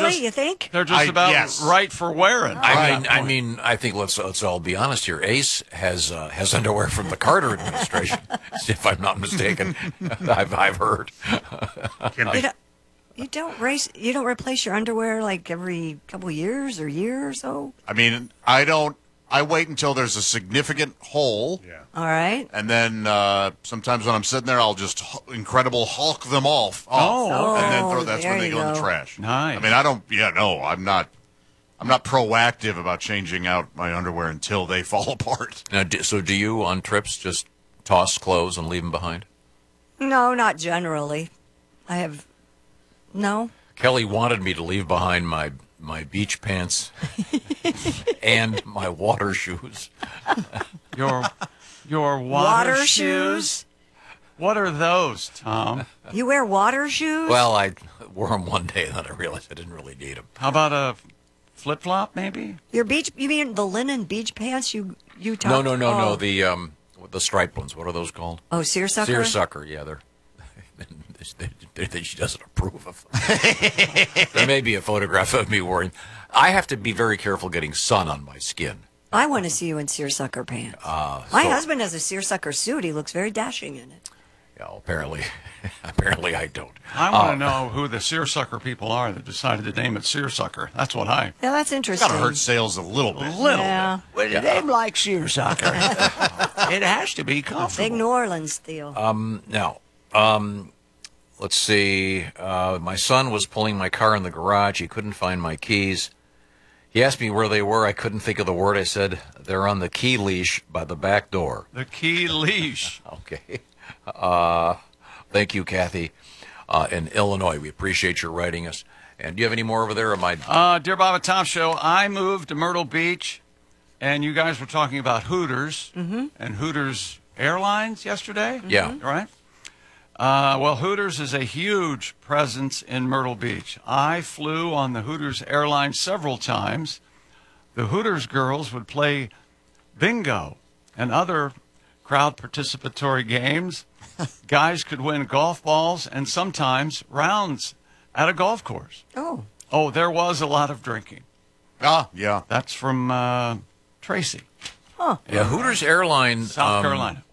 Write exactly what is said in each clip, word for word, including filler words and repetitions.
Really, just, you think? They're just I- about yes. right for wearing. I mean, I mean, I think let's let's all be honest here. Ace has uh, has underwear from the Carter administration, if I'm not mistaken. I've I've heard. Can You be. don't, you don't race. You don't replace your underwear like every couple years or year or so. I mean, I don't. I wait until there's a significant hole. Yeah. All right. And then uh, sometimes when I'm sitting there, I'll just hu- incredible Hulk them off. Oh, off. And then okay. throw, that's There when they you go, in the go. trash. Nice. I mean, I don't. Yeah, no, I'm not. I'm not proactive about changing out my underwear until they fall apart. Now, do, so do you on trips just toss clothes and leave them behind? No, not generally. I have no. Kelly wanted me to leave behind my my beach pants and my water shoes. your your water, Water shoes. shoes? What are those, Tom? You wear water shoes? Well, I wore them one day, and then I realized I didn't really need them. How about a flip flop, maybe? Your beach? You mean the linen beach pants? You you talked? No, no, no, oh. no. The um, the striped ones. What are those called? Oh, seersucker. Seersucker. Yeah, they're. They, they, they, she doesn't approve of them. There may be a photograph of me wearing. I have to be very careful getting sun on my skin. I want to see you in seersucker pants. Uh, My so- husband has a seersucker suit. He looks very dashing in it. Yeah, apparently, apparently I don't. I want to Uh, know who the seersucker people are that decided to name it seersucker. That's what I. Yeah, that's interesting. Gotta hurt sales a little bit. Little Yeah. bit. Well, they like seersucker. It has to be comfortable. Big New Orleans deal. Um, now, um, let's see. Uh, my son was pulling my car in the garage. He couldn't find my keys. He asked me where they were. I couldn't think of the word. I said, they're on the key leash by the back door. The key leash. Okay. Uh, thank you, Kathy. Uh, in Illinois, we appreciate your writing us. And do you have any more over there? Or am I... Uh, Dear Bob and Tom Show, I moved to Myrtle Beach, and you guys were talking about Hooters and Hooters Airlines yesterday. Yeah. Right? Uh, well, Hooters is a huge presence in Myrtle Beach. I flew on the Hooters airline several times. The Hooters girls would play bingo and other crowd participatory games. Guys could win golf balls and sometimes rounds at a golf course. oh, Oh, there was a lot of drinking. Ah, yeah. That's from uh, Tracy, Yeah, Hooters Airline South um, Carolina.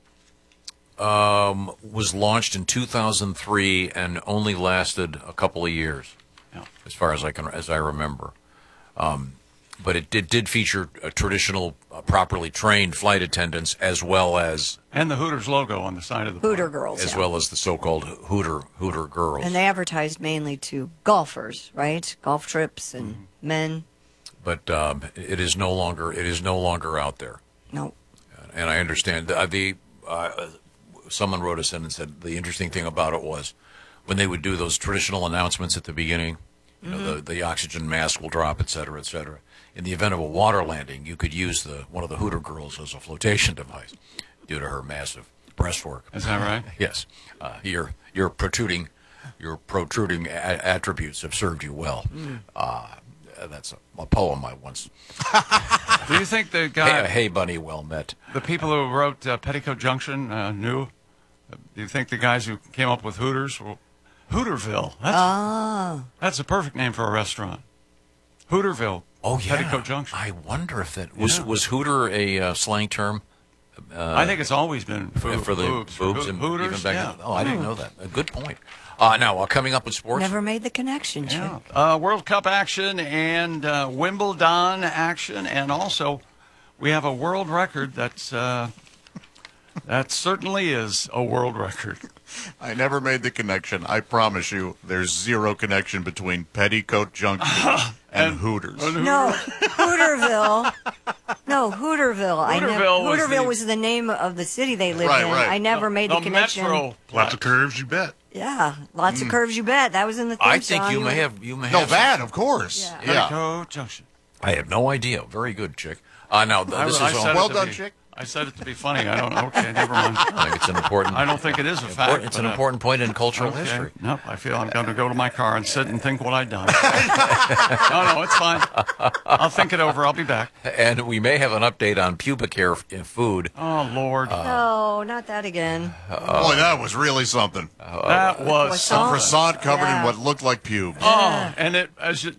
um, was launched in two thousand three and only lasted a couple of years, Yeah. as far as I can as I remember. Um, but it did, did feature a traditional, uh, properly trained flight attendants, as well as And the Hooters logo on the side of the Hooter plane. girls. as yeah. well as the so-called Hooter Hooter girls. And they advertised mainly to golfers, right? Golf trips and Mm-hmm. men. but um, it is no longer it is no longer out there. No. And I understand the, the uh, someone wrote us in and said the interesting thing about it was when they would do those traditional announcements at the beginning, you know, the, the oxygen mask will drop, et cetera, et cetera. In the event of a water landing, you could use the one of the Hooter girls as a flotation device due to her massive breastwork. Is that right? Yes, uh, your your protruding your protruding a- attributes have served you well. Uh, that's a, a poem I once. Do you think the Hey, guy, hey, bunny, well met. the people who wrote uh, Petticoat Junction uh, knew? Do you think the guys who came up with Hooters were Hooterville? That's, Ah. that's a perfect name for a restaurant. Hooterville. Oh yeah, Petticoat Junction. I wonder if that was Yeah. was Hooter a uh, slang term I think it's always been for, boob- for the boobs. boobs Ho- and Hooters. even back yeah. then? Oh, I didn't know that. A good point. Uh, now, uh, coming up with sports. Never made the connection, Chip. Yeah. Uh, World Cup action and uh, Wimbledon action, and also we have a world record that's uh, that certainly is a world record. I never made the connection. I promise you, there's zero connection between Petticoat Junction and, Hooters. No, Hooterville. No, Hooterville. I never, Hooterville was Hooterville the- was the name of the city they lived Right, in. right. I never made the, the connection. Metro. Lots of curves, you bet. Yeah, lots of curves. You bet. That was in the. Theme I think song. you may have you may No, have. that, of course. Yeah. Yeah. Petticoat Junction. I have no idea. Very good, chick. Uh, now th- I- this I is said all, Well it to done, be- chick. I said it to be funny. I don't know. Okay, never mind. I think it's an important. I don't think it is a fact. important it's an but, uh, important point in cultural okay. history. Nope, I feel I'm going to go to my car and sit and think what I've done. no, no, it's fine. I'll think it over. I'll be back. And we may have an update on pubic hair f- in food. Oh, Lord. No, not that again. Boy, that was really something. that was Croissant. Croissant covered Yeah. in what looked like pubes. Oh, and it as you,